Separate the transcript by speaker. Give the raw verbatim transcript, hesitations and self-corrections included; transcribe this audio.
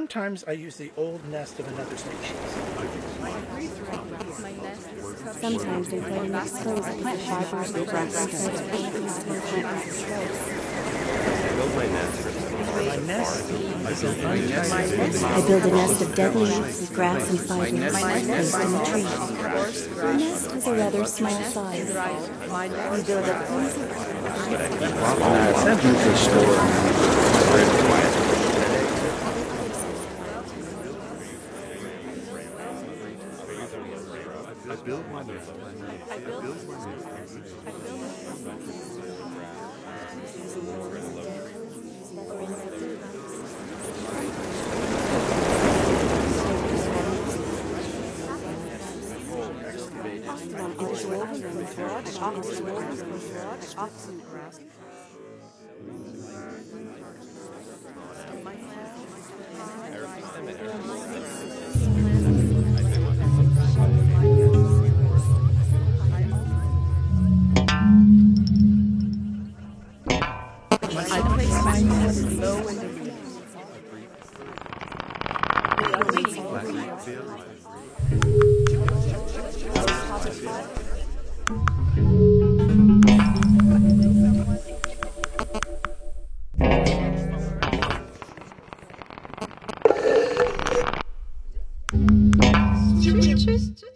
Speaker 1: Sometimes I use the old nest of another species.
Speaker 2: Sometimes they play in expose plant fibers and grass instead of painting small plant strokes.
Speaker 3: My nest is an untested
Speaker 2: I build a nest of dead leaves, grass, and fibers placed in the tree. The nest has a rather small size. We build a cozy
Speaker 3: I build my nest. I build my nest. I build my
Speaker 4: I place my nest low in the